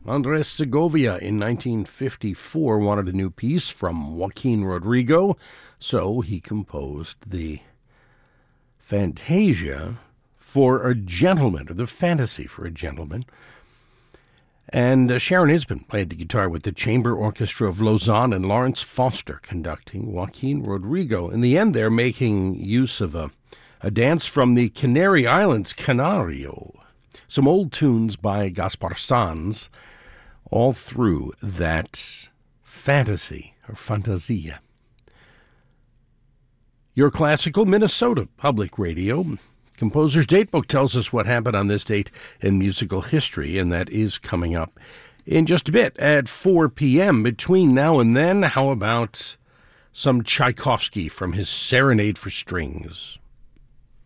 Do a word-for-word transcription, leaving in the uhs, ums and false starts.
Andres Segovia in nineteen fifty-four wanted a new piece from Joaquin Rodrigo, so he composed the Fantasia for a Gentleman, or the Fantasy for a Gentleman. And uh, Sharon Isbin played the guitar with the Chamber Orchestra of Lausanne and Lawrence Foster conducting. Joaquin Rodrigo, in the end, they're making use of a, a dance from the Canary Islands, Canario. Some old tunes by Gaspar Sanz, all through that fantasy, or fantasia. Your Classical Minnesota Public Radio. Composer's Datebook tells us what happened on this date in musical history, and that is coming up in just a bit at four p.m. Between now and then, how about some Tchaikovsky from his Serenade for Strings?